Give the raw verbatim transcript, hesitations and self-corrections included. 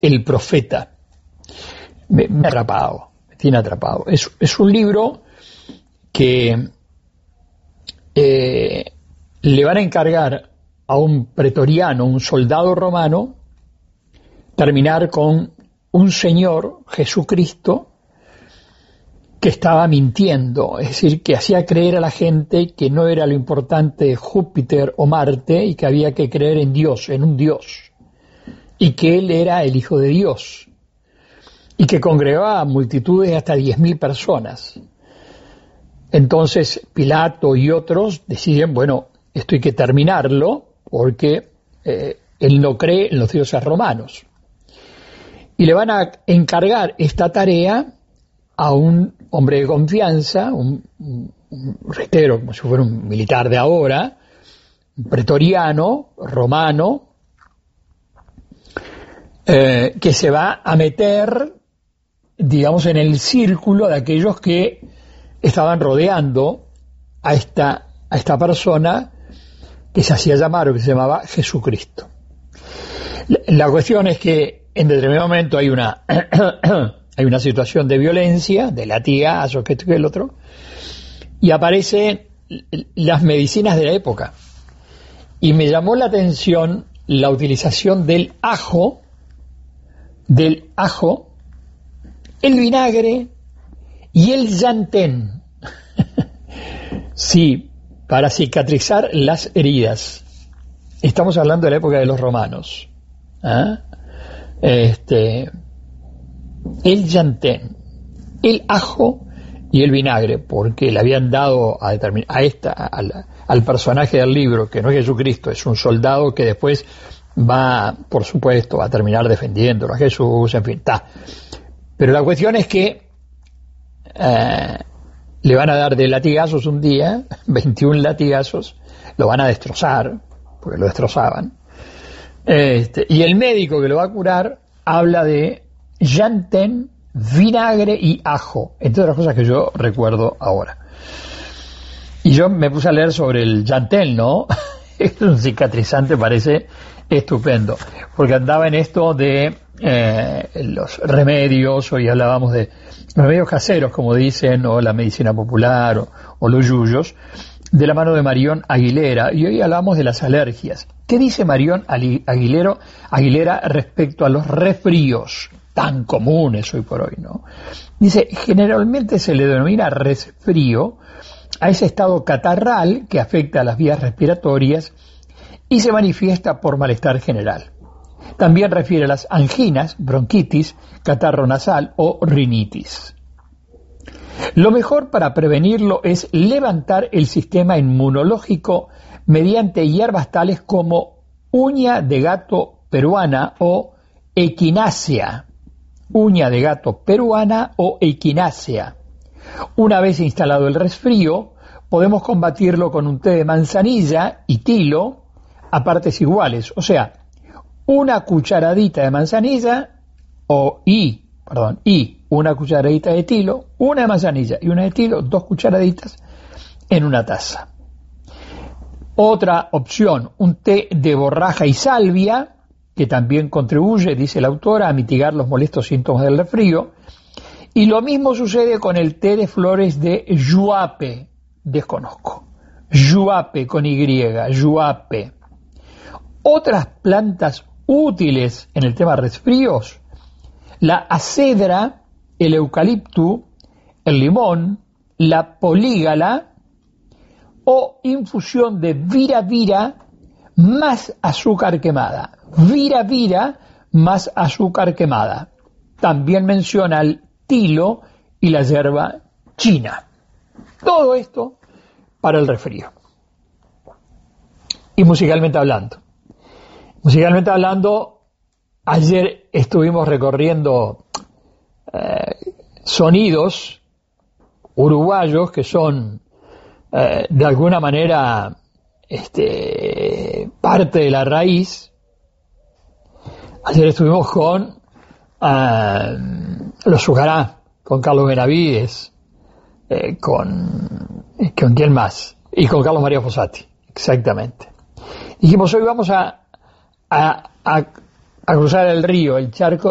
El Profeta. Me, me ha atrapado, me tiene atrapado. Es, es un libro que eh, le van a encargar a un pretoriano, un soldado romano, terminar con un señor, Jesucristo, que estaba mintiendo, es decir, que hacía creer a la gente que no era lo importante Júpiter o Marte y que había que creer en Dios, en un Dios, y que él era el Hijo de Dios, y que congregaba a multitudes de hasta diez mil personas. Entonces Pilato y otros deciden, bueno, esto hay que terminarlo porque eh, él no cree en los dioses romanos. Y le van a encargar esta tarea a un hombre de confianza, un, un, un reitero, como si fuera un militar de ahora, un pretoriano, romano, eh, que se va a meter, digamos, en el círculo de aquellos que estaban rodeando a esta, a esta persona que se hacía llamar o que se llamaba Jesucristo. La, la cuestión es que en determinado momento hay una hay una situación de violencia, de latigazos, que esto y el otro, y aparecen las medicinas de la época. Y me llamó la atención la utilización del ajo, del ajo, el vinagre y el llantén. Sí, para cicatrizar las heridas. Estamos hablando de la época de los romanos. ¿Ah? Este, el llantén, el ajo y el vinagre, porque le habían dado a, a esta, a al personaje del libro, que no es Jesucristo, es un soldado que después va, por supuesto, va a terminar defendiéndolo a Jesús, en fin, está. Pero la cuestión es que eh, le van a dar de latigazos un día, veintiún latigazos, lo van a destrozar, porque lo destrozaban. Este, y el médico que lo va a curar habla de llantén, vinagre y ajo, entre otras cosas que yo recuerdo ahora. Y yo me puse a leer sobre el llantén, ¿no? Es un cicatrizante, parece estupendo, porque andaba en esto de eh, los remedios, hoy hablábamos de remedios caseros, como dicen, o la medicina popular, o, o los yuyos, de la mano de Marión Aguilera, y hoy hablamos de las alergias. ¿Qué dice Marión Aguilero, Aguilera respecto a los resfríos tan comunes hoy por hoy, ¿no? Dice, generalmente se le denomina resfrío a ese estado catarral que afecta a las vías respiratorias y se manifiesta por malestar general. También refiere a las anginas, bronquitis, catarro nasal o rinitis. Lo mejor para prevenirlo es levantar el sistema inmunológico mediante hierbas tales como uña de gato peruana o equinácea, uña de gato peruana o equinácea. Una vez instalado el resfrío, podemos combatirlo con un té de manzanilla y tilo a partes iguales, o sea, una cucharadita de manzanilla o y, perdón, y una cucharadita de tilo, una de manzanilla y una de tilo, dos cucharaditas en una taza. Otra opción, un té de borraja y salvia, que también contribuye, dice la autora, a mitigar los molestos síntomas del resfrío. Y lo mismo sucede con el té de flores de yuape, desconozco, yuape con Y, yuape. Otras plantas útiles en el tema resfríos, la acedra, el eucalipto, el limón, la polígala o infusión de vira vira más azúcar quemada. Vira vira más azúcar quemada. También menciona el tilo y la hierba china. Todo esto para el resfrío. Y musicalmente hablando. Musicalmente hablando, ayer estuvimos recorriendo eh, sonidos uruguayos que son eh, de alguna manera este, parte de la raíz. Ayer estuvimos con uh, los Sujará, con Carlos Benavides, eh, con, ¿con quién más? Y con Carlos María Fossati, exactamente. Dijimos, hoy vamos a, a, a, a cruzar el río, el charco,